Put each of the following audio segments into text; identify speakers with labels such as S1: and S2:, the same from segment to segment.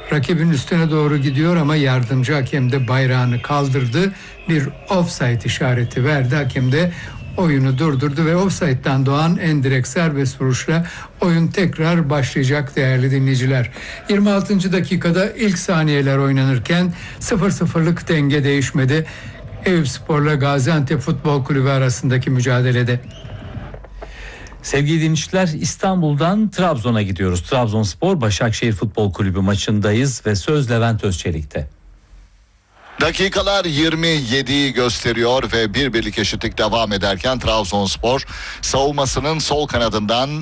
S1: Rakibin üstüne doğru gidiyor ama yardımcı hakem de bayrağını kaldırdı. Bir offside işareti verdi. Hakem de oyunu durdurdu ve offside'dan doğan endirekt serbest vuruşla oyun tekrar başlayacak değerli dinleyiciler. 26. dakikada ilk saniyeler oynanırken 0-0'lık denge değişmedi. Eyüpspor'la Gaziantep Futbol Kulübü arasındaki mücadelede.
S2: Sevgili dinleyiciler, İstanbul'dan Trabzon'a gidiyoruz. Trabzonspor Başakşehir Futbol Kulübü maçındayız ve söz Levent Özçelik'te.
S3: Dakikalar 27'yi gösteriyor ve birlik eşitlik devam ederken Trabzonspor savunmasının sol kanadından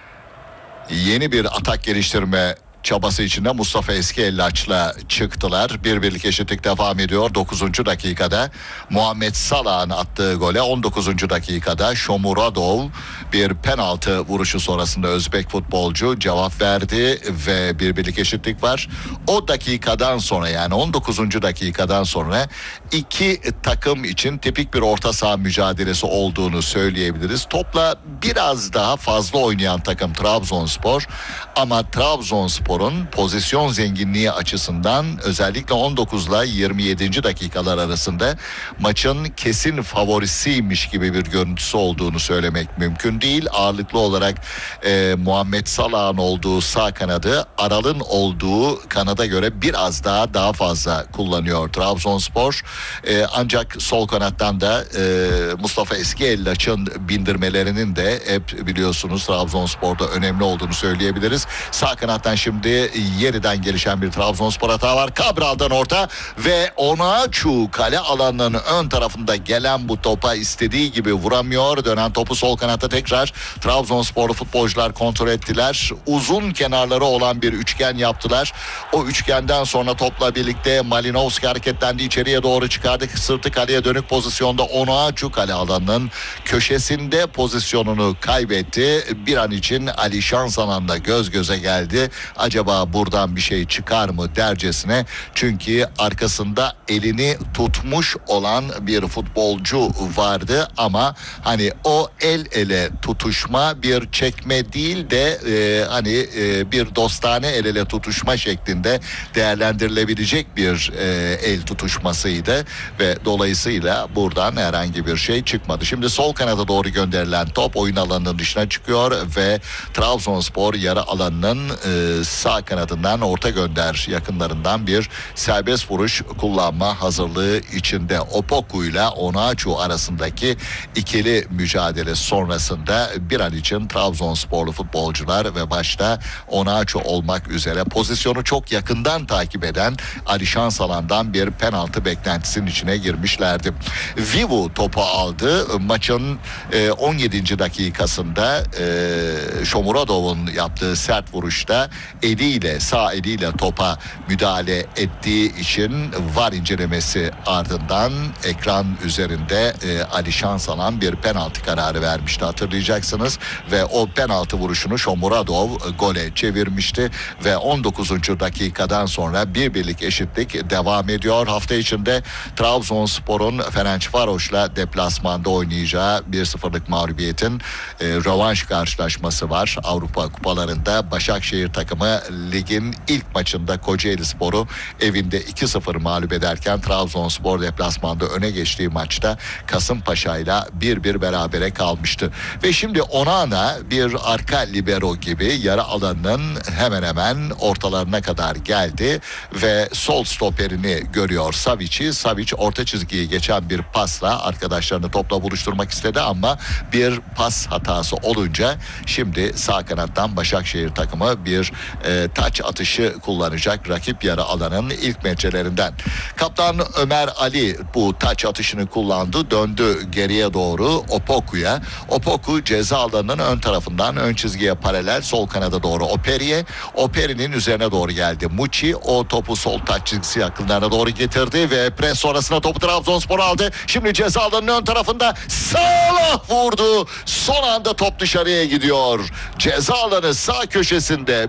S3: yeni bir atak geliştirme çabası içinde Mustafa Eskiellaç'la çıktılar. Birlik eşitlik devam ediyor. 9. dakikada Muhammed Salah'ın attığı gole 19. dakikada Shomurodov bir penaltı vuruşu sonrasında Özbek futbolcu cevap verdi ve birlik eşitlik var. O dakikadan sonra, yani 19. dakikadan sonra iki takım için tipik bir orta saha mücadelesi olduğunu söyleyebiliriz. Topla biraz daha fazla oynayan takım Trabzonspor, ama Trabzonspor'un pozisyon zenginliği açısından özellikle 19 ile 27. dakikalar arasında maçın kesin favorisiymiş gibi bir görüntüsü olduğunu söylemek mümkün değil. Ağırlıklı olarak Muhammed Salah'ın olduğu sağ kanadı Aral'ın olduğu kanada göre biraz daha fazla kullanıyor Trabzonspor. Ancak sol kanattan da Mustafa Eskiellaç'ın bindirmelerinin de hep biliyorsunuz Trabzonspor'da önemli olduğunu söyleyebiliriz. Sağ kanattan şimdi yeniden gelişen bir Trabzonspor hata var. Cabral'dan orta ve Onaçu kale alanının ön tarafında gelen bu topa istediği gibi vuramıyor. Dönen topu sol kanatta tekrar Trabzonsporlu futbolcular kontrol ettiler. Uzun kenarları olan bir üçgen yaptılar. O üçgenden sonra topla birlikte Malinovski hareketlendi, içeriye doğru çıkardı. Sırtı kaleye dönük pozisyonda Onaçu kale alanının köşesinde pozisyonunu kaybetti. Bir an için Ali Şansalan'la göz göze geldi. Acaba buradan bir şey çıkar mı dercesine, çünkü arkasında elini tutmuş olan bir futbolcu vardı ama hani o el ele tutuşma bir çekme değil de bir dostane el ele tutuşma şeklinde değerlendirilebilecek bir el tutuşmasıydı ve dolayısıyla buradan herhangi bir şey çıkmadı. Şimdi sol kanada doğru gönderilen top oyun alanının dışına çıkıyor ve Trabzonspor yarı alanının sağ kanadından orta gönder yakınlarından bir serbest vuruş kullanma hazırlığı içinde. Opoku ile Onaçu arasındaki ikili mücadele sonrasında bir an için Trabzonsporlu futbolcular ve başta Onaçu olmak üzere pozisyonu çok yakından takip eden Ali Şansalan'dan bir penaltı beklentisinin içine girmişlerdi. Vivu topu aldı. Maçın 17. dakikasında Shomurodov'un yaptığı sert vuruşta sağ eliyle topa müdahale ettiği için VAR incelemesi ardından ekran üzerinde Ali Şansalan bir penaltı kararı vermişti, hatırlayacaksınız, ve o penaltı vuruşunu Shomurodov gole çevirmişti ve 19. dakikadan sonra birlik eşitlik devam ediyor. Hafta içinde Trabzonspor'un Ferencvaros'la deplasmanda oynayacağı 1-0'lık mağlubiyetin rövanş karşılaşması var. Avrupa kupalarında Başakşehir takımı ligin ilk maçında Kocaelispor'u evinde 2-0 mağlup ederken Trabzonspor deplasmanda öne geçtiği maçta Kasımpaşa'yla 1-1 berabere kalmıştı. Ve şimdi Onana bir arka libero gibi yarı alanının hemen hemen ortalarına kadar geldi ve sol stoperini görüyor Savic'i. Savic orta çizgiyi geçen bir pasla arkadaşlarını topla buluşturmak istedi ama bir pas hatası olunca şimdi sağ kanattan Başakşehir takımı bir taç atışı kullanacak rakip yarı alanın ilk metrelerinden. Kaptan Ömer Ali bu taç atışını kullandı. Döndü geriye doğru Opoku'ya. Opoku ceza alanının ön tarafından ön çizgiye paralel sol kanada doğru Operi'nin üzerine doğru geldi. Muçi o topu sol taç çizgisi yakınlarına doğru getirdi ve pres sonrasında topu Trabzonspor aldı. Şimdi ceza alanının ön tarafında Salah vurdu. Son anda top dışarıya gidiyor. Ceza alanı sağ köşesinde bir anda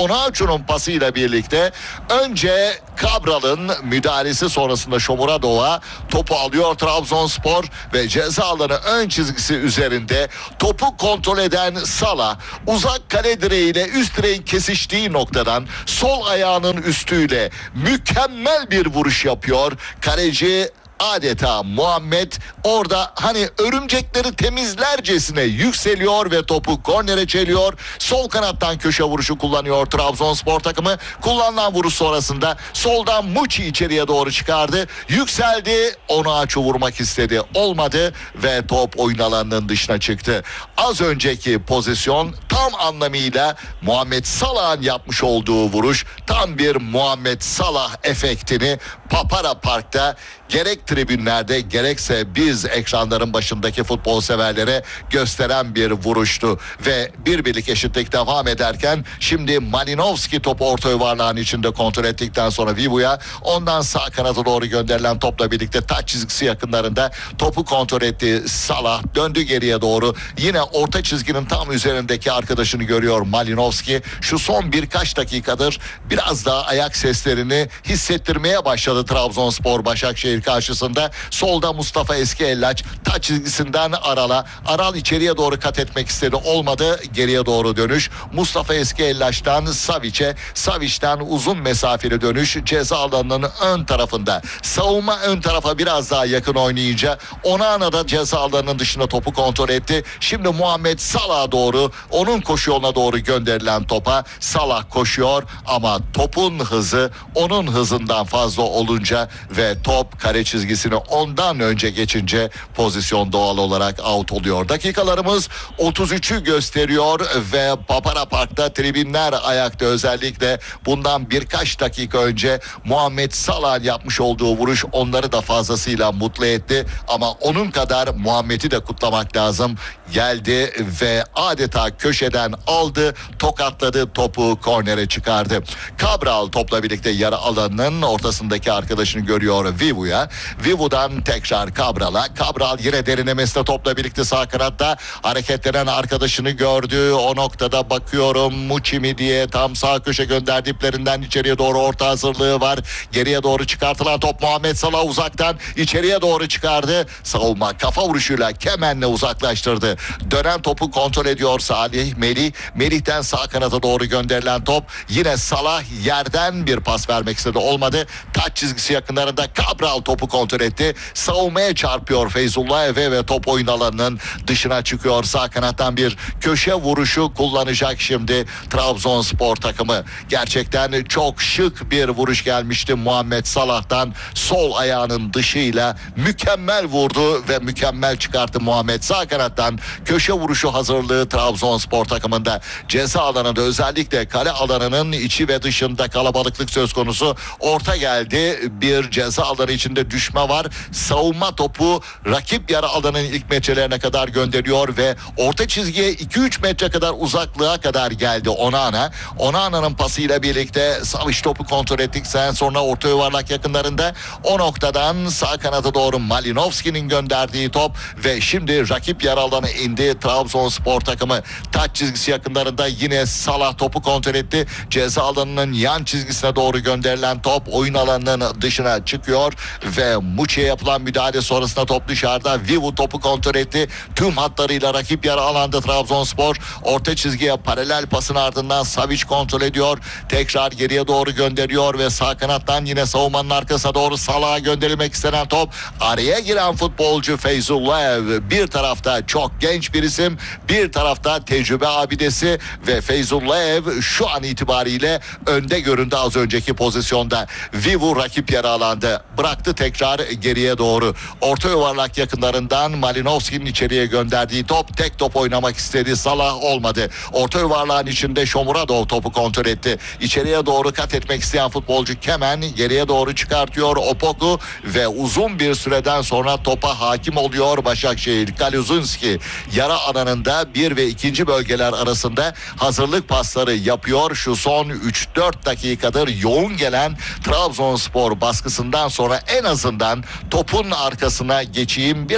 S3: Onaçu'nun pasıyla birlikte önce Cabral'ın müdahalesi sonrasında Shomurodov'a topu alıyor Trabzonspor ve ceza alanı ön çizgisi üzerinde topu kontrol eden Salah uzak kale direğiyle üst direğin kesiştiği noktadan sol ayağının üstüyle mükemmel bir vuruş yapıyor. Kaleci adeta Muhammed orada hani örümcekleri temizlercesine yükseliyor ve topu kornere çeliyor. Sol kanattan köşe vuruşu kullanıyor Trabzonspor takımı. Kullanılan vuruş sonrasında soldan Muçi içeriye doğru çıkardı. Yükseldi. Onaçu vurmak istedi. Olmadı ve top oyun alanının dışına çıktı. Az önceki pozisyon tam anlamıyla Muhammed Salah'ın yapmış olduğu vuruş. Tam bir Muhammed Salah efektini Papara Park'ta gerek tribünlerde gerekse biz ekranların başındaki futbol severlere gösteren bir vuruştu ve birlik eşitlik devam ederken şimdi Malinovski topu orta yuvarlağın içinde kontrol ettikten sonra Vivu'ya, ondan sağ kanata doğru gönderilen topla birlikte taç çizgisi yakınlarında topu kontrol etti. Salah döndü geriye doğru, yine orta çizginin tam üzerindeki arkadaşını görüyor Malinovski. Şu son birkaç dakikadır biraz daha ayak seslerini hissettirmeye başladı Trabzonspor Başakşehir karşısında. Solda Mustafa Eskiellaç taç çizgisinden Aral içeriye doğru kat etmek istedi, olmadı. Geriye doğru dönüş Mustafa Eskiellaç'tan Savic'ten uzun mesafeli dönüş ceza alanının ön tarafında. Savunma ön tarafa biraz daha yakın oynayınca Onana da ceza alanının dışında topu kontrol etti. Şimdi Muhammed Salah'a doğru, onun koşu yoluna doğru gönderilen topa Salah koşuyor ama topun hızı onun hızından fazla olunca ve top kare çizgisini ondan önce geçince pozisyon doğal olarak out oluyor. Dakikalarımız 33'ü gösteriyor ve Papara Park'ta tribünler ayakta. Özellikle bundan birkaç dakika önce Muhammed Salah'ın yapmış olduğu vuruş onları da fazlasıyla mutlu etti ama onun kadar Muhammed'i de kutlamak lazım. Geldi ve adeta köşeden aldı, tokatladı, topu kornere çıkardı. Cabral topla birlikte yarı alanının ortasındaki arkadaşını görüyor Vivu'ya. Vivu'dan tekrar Cabral'a. Cabral yine derinlemesine topla birlikte sağ kanatta hareketlenen arkadaşını gördü. O noktada bakıyorum Muçi mi diye, tam sağ köşe gönderdi, iplerinden içeriye doğru orta hazırlığı var. Geriye doğru çıkartılan top Muhammed Salah uzaktan içeriye doğru çıkardı. Savunma kafa vuruşuyla Kemen'le uzaklaştırdı. Dönen topu kontrol ediyor Salih Melih. Melih'ten sağ kanata doğru gönderilen top, yine Salah yerden bir pas vermek istedi, olmadı. Taç çizgisi yakınlarında Cabral topu kontrol etti. Savunmaya çarpıyor Feyzullah Eve ve top oyun alanının dışına çıkıyor. Sağ kanattan bir köşe vuruşu kullanacak şimdi Trabzonspor takımı. Gerçekten çok şık bir vuruş gelmişti Muhammed Salah'tan. Sol ayağının dışıyla mükemmel vurdu ve mükemmel çıkarttı Muhammed. Sağ kanattan köşe vuruşu hazırlığı Trabzonspor takımında. Ceza alanında özellikle kale alanının içi ve dışında kalabalıklık söz konusu. Orta geldi. Bir ceza alanı içinde düşme var. Savunma topu rakip yarı alanın ilk metrelerine kadar gönderiyor ve orta çizgiye 2-3 metre kadar uzaklığa kadar geldi Onana. Onana'nın pasıyla birlikte Savic topu kontrol ettikten sonra orta yuvarlak yakınlarında, o noktadan sağ kanata doğru Malinovski'nin gönderdiği top ve şimdi rakip yarı alana indi Trabzonspor takımı. Taç çizgisi yakınlarında yine Salah topu kontrol etti. Ceza alanının yan çizgisine doğru gönderilen top oyun alanının dışına çıkıyor ve Muçi'ye yapılan müdahale sonrasında top dışarıda. Vivu topu kontrol etti. Tüm hatlarıyla rakip yarı alanda Trabzonspor. Orta çizgiye paralel pasın ardından Savic kontrol ediyor. Tekrar geriye doğru gönderiyor ve sağ kanattan yine savunmanın arkasına doğru Salah'a gönderilmek istenen top. Araya giren futbolcu Feyzullah, bir tarafta çok genç bir isim, bir tarafta tecrübe abidesi ve Feyzullah şu an itibariyle önde göründü az önceki pozisyonda. Vivu rakip yarı alanda bıraktı, tekrar geriye doğru. Orta yuvarlak yakınlarından Malinovski'nin içeriye gönderdiği top, tek top oynamak istedi. Salah, olmadı. Orta yuvarlağın içinde Shomurodov topu kontrol etti. İçeriye doğru kat etmek isteyen futbolcu Kemen geriye doğru çıkartıyor Opoku ve uzun bir süreden sonra topa hakim oluyor Başakşehir. Kaluzunski yara alanında 1 ve 2. bölgeler arasında hazırlık pasları yapıyor. Şu son 3-4 dakikadır yoğun gelen Trabzonspor baskısından sonra en azından topun arkasına geçeyim, biraz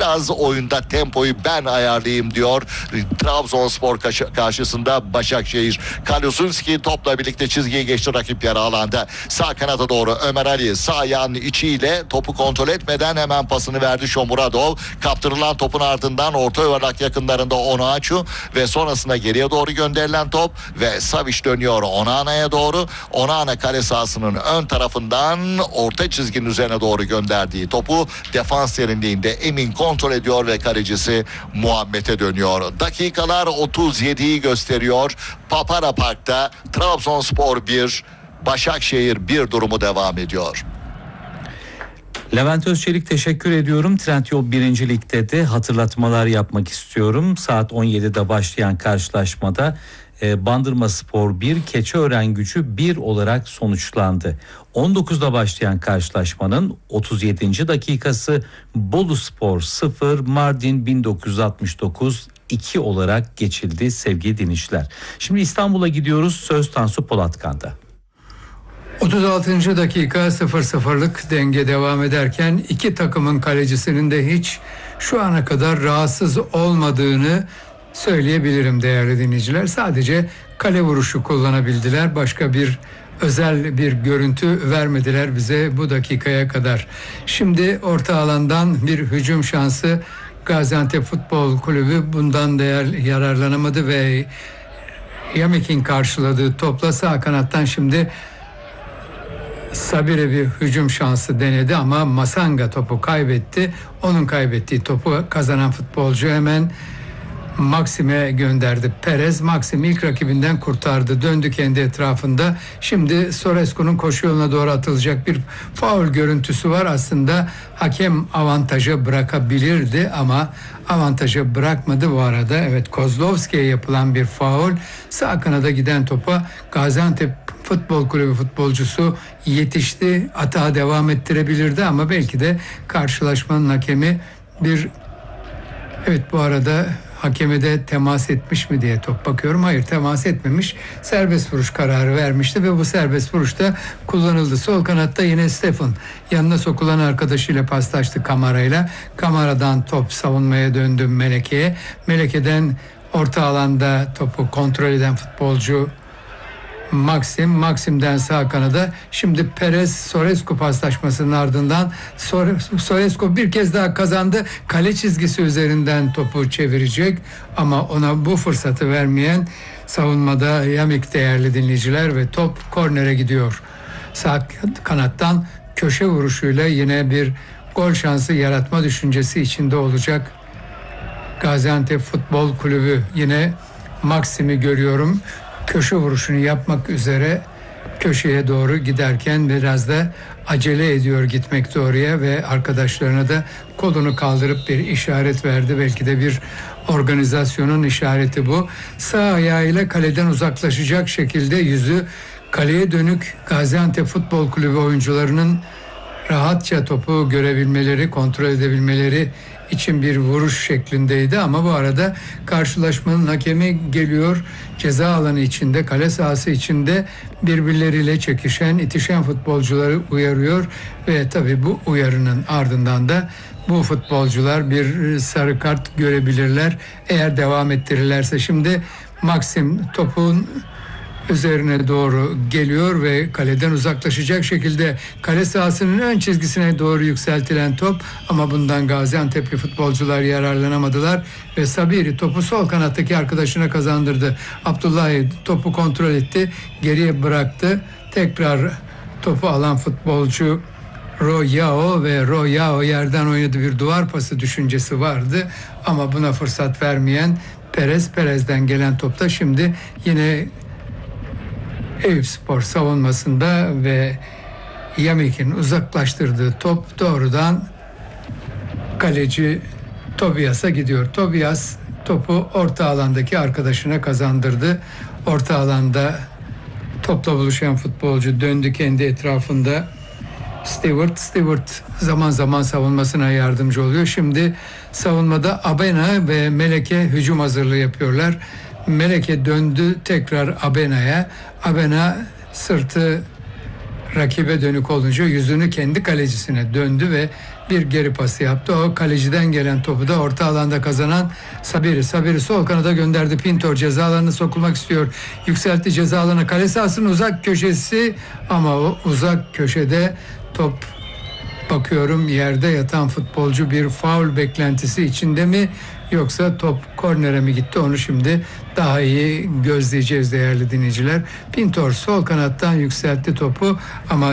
S3: biraz oyunda tempoyu ben ayarlayayım diyor. Trabzonspor karşısında Başakşehir. Kaluzinski topla birlikte çizgiyi geçti rakip yarı alanda. Sağ kanata doğru Ömer Ali sağ ayağının içiyle topu kontrol etmeden hemen pasını verdi Shomurodov. Kaptırılan topun ardından orta yuvarlak yakınlarında Onuachu ve sonrasında geriye doğru gönderilen top ve Savic dönüyor Onana'ya doğru. Onana kale sahasının ön tarafından orta çizginin üzerine doğru gönderdiği topu defans derinliğinde Emin kontrol ediyor ve kalecisi Muhammed'e dönüyor. Dakikalar 37'yi gösteriyor. Papara Park'ta Trabzonspor 1, Başakşehir 1 durumu devam ediyor.
S2: Levent Özçelik teşekkür ediyorum. Trendyol 1. Lig'de de hatırlatmalar yapmak istiyorum. Saat 17'de başlayan karşılaşmada Bandırmaspor 1, Keçiören-Gücü 1 olarak sonuçlandı. 19'da başlayan karşılaşmanın 37. dakikası Boluspor 0, Mardin 1969 2 olarak geçildi sevgili dinleyiciler. Şimdi İstanbul'a gidiyoruz. Söz Tansu Polatkan'da.
S1: 36. dakika 0-0'lık denge devam ederken iki takımın kalecisinin de hiç şu ana kadar rahatsız olmadığını söyleyebilirim değerli dinleyiciler. Sadece kale vuruşu kullanabildiler. Başka bir özel bir görüntü vermediler bize bu dakikaya kadar. Şimdi orta alandan bir hücum şansı Gaziantep Futbol Kulübü bundan yararlanamadı ve Yamik'in karşıladığı topla sağ kanattan şimdi Sabire bir hücum şansı denedi ama Masanga topu kaybetti. Onun kaybettiği topu kazanan futbolcu hemen Maxim'e gönderdi. Perez, Maxim ilk rakibinden kurtardı. Döndü kendi etrafında. Şimdi Sorescu'nun koşu yoluna doğru atılacak bir faul görüntüsü var. Aslında hakem avantaja bırakabilirdi ama avantaja bırakmadı bu arada. Evet, Kozlovski'ye yapılan bir faul. Sağ kanada giden topa Gaziantep Futbol Kulübü futbolcusu yetişti. Atağa devam ettirebilirdi ama belki de karşılaşmanın hakemi bu arada hakeme de temas etmiş mi diye bakıyorum. Hayır, temas etmemiş. Serbest vuruş kararı vermişti ve bu serbest vuruşta kullanıldı. Sol kanatta yine Stefan yanına sokulan arkadaşıyla paslaştı Kamara'yla. Kamara'dan top savunmaya döndü Meleke'ye. Meleke'den orta alanda topu kontrol eden futbolcu Maxim'den sağ kanada. Şimdi Perez-Sorescu paslaşmasının ardından Sorescu bir kez daha kazandı. Kale çizgisi üzerinden topu çevirecek ama ona bu fırsatı vermeyen savunmada Yamik değerli dinleyiciler ve top kornere gidiyor. Sağ kanattan köşe vuruşuyla yine bir gol şansı yaratma düşüncesi içinde olacak Gaziantep Futbol Kulübü. Yine Maxim'i görüyorum. Köşe vuruşunu yapmak üzere köşeye doğru giderken biraz da acele ediyor gitmekte oraya ve arkadaşlarına da kolunu kaldırıp bir işaret verdi. Belki de bir organizasyonun işareti bu. Sağ ayağıyla kaleden uzaklaşacak şekilde yüzü kaleye dönük Gaziantep Futbol Kulübü oyuncularının rahatça topu görebilmeleri, kontrol edebilmeleri için bir vuruş şeklindeydi ama bu arada karşılaşmanın hakemi geliyor. Ceza alanı içinde, kale sahası içinde birbirleriyle çekişen, itişen futbolcuları uyarıyor ve tabii bu uyarının ardından da bu futbolcular bir sarı kart görebilirler eğer devam ettirirlerse. Şimdi Maxim topun üzerine doğru geliyor ve kaleden uzaklaşacak şekilde kale sahasının ön çizgisine doğru yükseltilen top ama bundan Gaziantep'li futbolcular yararlanamadılar ve Sabiri topu sol kanattaki arkadaşına kazandırdı. Abdullahi topu kontrol etti, geriye bıraktı. Tekrar topu alan futbolcu Royao yerden oynadı, bir duvar pası düşüncesi vardı ama buna fırsat vermeyen Perez'den gelen topta şimdi yine Eyüpspor savunmasında ve Yamik'in uzaklaştırdığı top doğrudan kaleci Tobias'a gidiyor. Tobias topu orta alandaki arkadaşına kazandırdı. Orta alanda topla buluşan futbolcu döndü kendi etrafında. Stewart zaman zaman savunmasına yardımcı oluyor. Şimdi savunmada Abena ve Meleke hücum hazırlığı yapıyorlar. Meleke döndü tekrar Abena'ya. Abena sırtı rakibe dönük olunca yüzünü kendi kalecisine döndü ve bir geri pası yaptı. O kaleciden gelen topu da orta alanda kazanan Sabiri sol kanada gönderdi. Pintor ceza alanına sokulmak istiyor. Yükseltti ceza alanına, kale sahasının uzak köşesi ama o uzak köşede top, bakıyorum yerde yatan futbolcu bir faul beklentisi içinde mi yoksa top kornere mi gitti, onu şimdi daha iyi gözleyeceğiz değerli dinleyiciler. Pintor sol kanattan yükseltti topu ama